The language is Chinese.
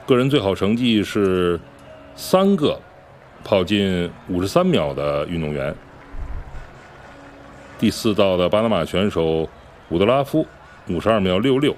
个人最好成绩是3个跑进53秒的运动员。第4道的巴拿马选手伍德拉夫52秒66，